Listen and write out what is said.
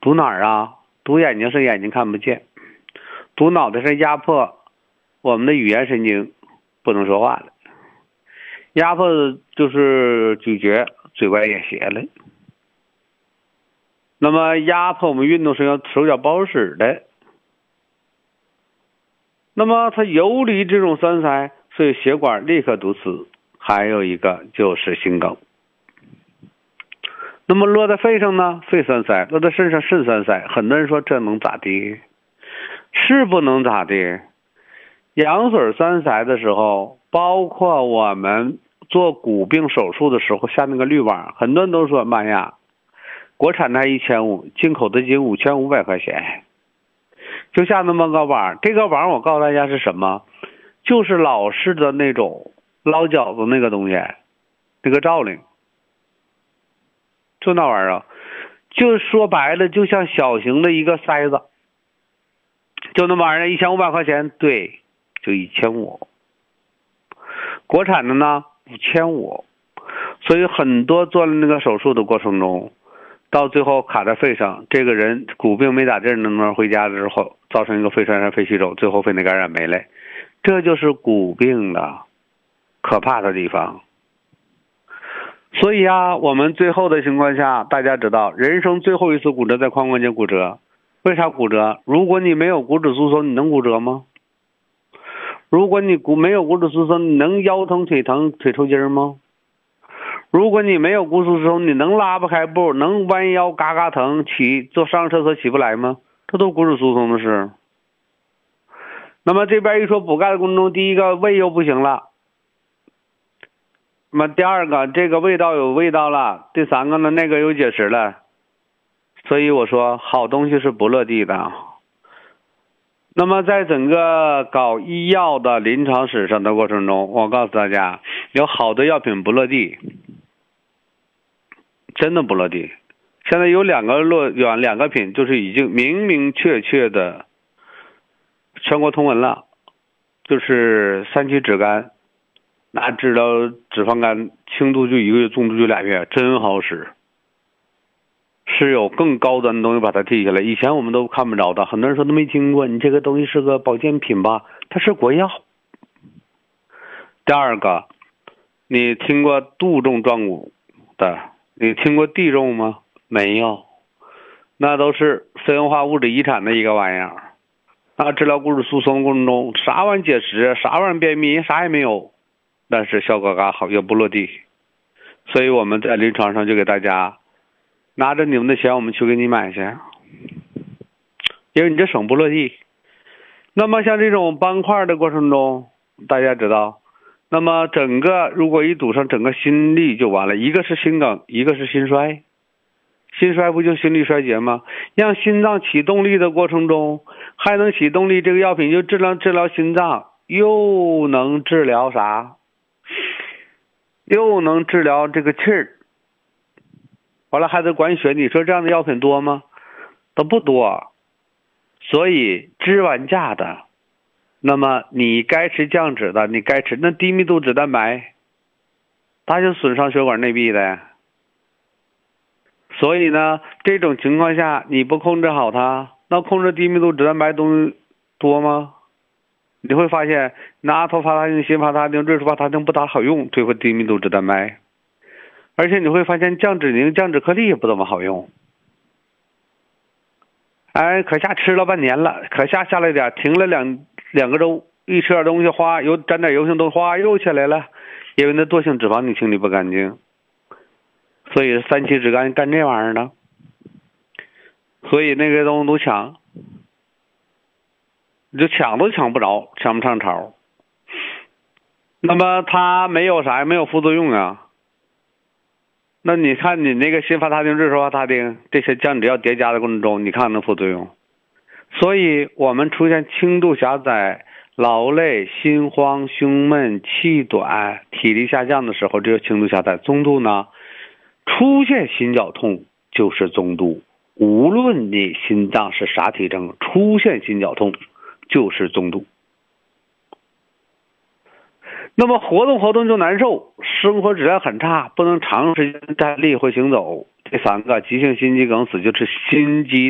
堵哪儿啊？堵眼睛是眼睛看不见，堵脑袋是压迫我们的语言神经，不能说话了。压迫就是咀嚼，嘴歪眼斜了。那么压迫我们运动时要手脚不好使的。那么它游离这种栓塞，所以血管立刻堵死。还有一个就是心梗。那么落在肺上呢，肺栓塞；落在肾上，肾栓塞。很多人说这能咋地？是不能咋地。羊水栓塞的时候，包括我们做骨病手术的时候下那个滤网，很多人都说妈呀，国产的还1500，进口的仅5500块钱，就下那么个网。这个网我告诉大家是什么？就是老式的那种捞饺子那个东西，那个罩铃，就那玩意儿，就说白了，就像小型的一个塞子，就那玩意儿，1500块钱，对，就1500。国产的呢5500，所以很多做了那个手术的过程中，到最后卡在肺上，这个人骨病没打劲，那么回家之后造成一个肺栓塞、肺气肿，最后肺内感染没了，这就是骨病的可怕的地方。所以啊，我们最后的情况下，大家知道，人生最后一次骨折在髋关节骨折。为啥骨折？如果你没有骨质疏松，你能骨折吗？如果你没有骨质疏松，你能腰疼腿疼腿抽筋吗？如果你没有骨质疏松，你能拉不开步，能弯腰嘎嘎疼，坐上厕所起不来吗？这都是骨质疏松的事。那么这边一说补钙的过程中，第一个胃又不行了，那么第二个这个味道有味道了，第三个呢那个有结石了。所以我说好东西是不落地的。那么在整个搞医药的临床史上的过程中，我告诉大家，有好的药品不落地，真的不落地。现在有两个品，就是已经明明确确的全国通文了，就是3期脂苷，那治疗脂肪肝，轻度就1个月，重度就2月，真好使。是有更高端的东西把它替下来，以前我们都看不着的，很多人说都没听过，你这个东西是个保健品吧？它是国药。第二个，你听过杜仲壮骨的，你听过地仲吗？没有，那都是非文化物质遗产的一个玩意儿。那治疗骨质疏松过程中，啥玩意结石，啥玩意便秘，啥也没有，但是效果嘎好，也不落地。所以我们在临床上就给大家拿着你们的钱，我们去给你买去，因为你这省不落地。那么像这种斑块的过程中，大家知道，那么整个如果一堵上，整个心力就完了，一个是心梗，一个是心衰。心衰不就心力衰竭吗？让心脏起动力的过程中还能起动力，这个药品就治疗心脏，又能治疗啥？又能治疗这个气儿。完了还得管血，你说这样的药品多吗？都不多。所以支完架的，那么你该吃降脂的，你该吃那低密度脂蛋白，它就损伤血管内壁的呀。所以呢，这种情况下你不控制好它，那控制低密度脂蛋白东西多吗？你会发现那阿托伐他汀、辛伐他汀、瑞舒伐他汀不大好用，对付低密度脂蛋白。而且你会发现降脂宁、降脂颗粒也不怎么好用。哎，可下吃了半年了，可下来点，停了两个周，一吃点东西，哗，又沾点油性东西，哗，又起来了，因为那惰性脂肪你清理不干净。所以3期脂苷干这玩意儿呢，所以那个东西都抢，你就抢都抢不着，抢不上潮。那么它没有啥，没有副作用啊。那你看你那个辛伐他汀、瑞舒伐他汀这些降脂药叠加的过程中，你看那副作用。所以我们出现轻度狭窄、劳累、心慌、胸闷、气短、体力下降的时候，这是轻度狭窄。中度呢，出现心绞痛就是中度。无论你心脏是啥体征，出现心绞痛就是中度。那么活动就难受，生活质量很差，不能长时间站立或行走。第三个，急性心肌梗死就是心肌